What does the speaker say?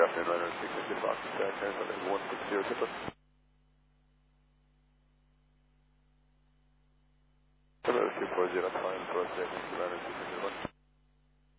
afternoon, Runner 6 Fox, transfer 160 Tipper. 240, flying for us, Runner 6